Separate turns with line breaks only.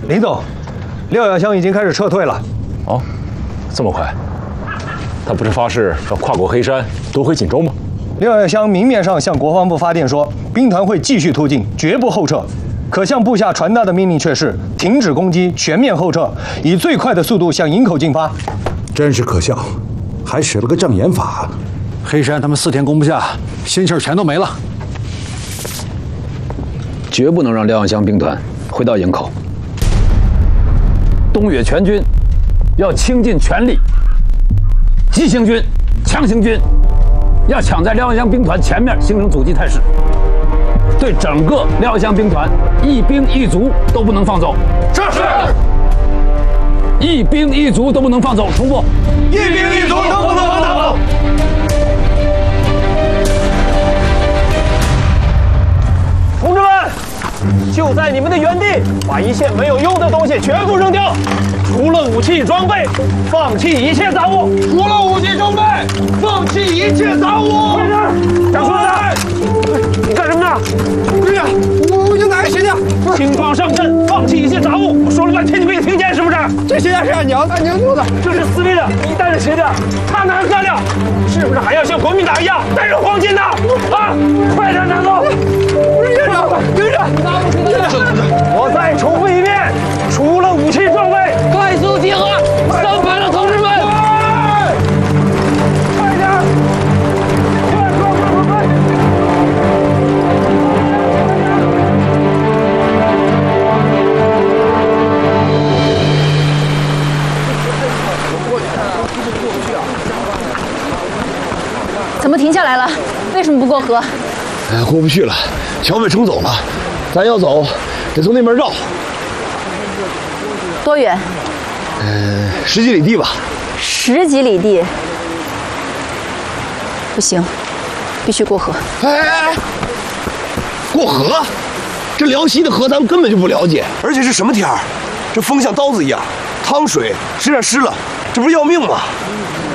林总，廖耀湘已经开始撤退了。
哦，这么快？他不是发誓要跨过黑山夺回锦州吗？
廖耀湘明面上向国防部发电说，兵团会继续突进，绝不后撤。可向部下传达的命令却是停止攻击，全面后撤，以最快的速度向营口进发。
真是可笑，还使了个障眼法。
黑山他们4天攻不下，心气儿全都没了。
绝不能让廖耀湘兵团回到营口。东岳全军要倾尽全力，急行军、强行军，要抢在廖耀湘兵团前面形成阻击态势。对整个廖耀湘兵团一兵一卒都不能放走。是。一兵一卒都不能放走。重复。
一兵一卒都不能放走。同志们，就在你们的原地，把一切没有用的东西全部扔掉，除了武器装备，放弃一切杂物。除了武器装备，放弃一切杂物。快点，长孙子，你干什么呢？队长，我就拿个鞋垫。轻装上阵，放弃一切杂物。我说了半天，你没听见是不是？这鞋垫是俺娘做的，这是私密的。你带着鞋垫，他拿干粮，是不是还要像国民党一样带着黄金呢？啊，快点拿走！营长，我再重复一遍，除了武器装备，快速集合！上排的同志们，快点！快！
怎么停下来了？为什么不过河？
过不去了，桥被冲走了，咱要走得从那边绕。
多远
10几里地吧。
10几里地，不行，必须过河。
哎，过河？这辽西的河咱们根本就不了解，而且是什么天儿？这风像刀子一样，汤水身上湿了，这不是要命吗？